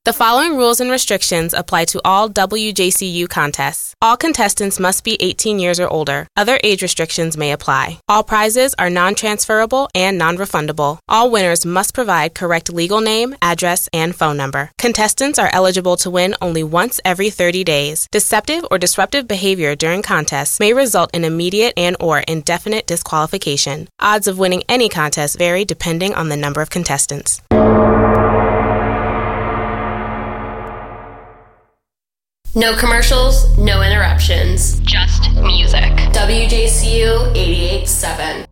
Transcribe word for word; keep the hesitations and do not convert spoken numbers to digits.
The following rules and restrictions apply to all W J C U contests. All contestants must be eighteen years or older. Other age restrictions may apply. All prizes are non-transferable and non-refundable. All winners must provide correct legal name, address, and phone number. Contestants are eligible to win only once every thirty days. Deceptive or disruptive behavior during contests may result in immediate and or indefinite disqualification. Odds of winning any contest vary depending on the number of contestants. No commercials, no interruptions. Just music. W J C U eighty-eight point seven.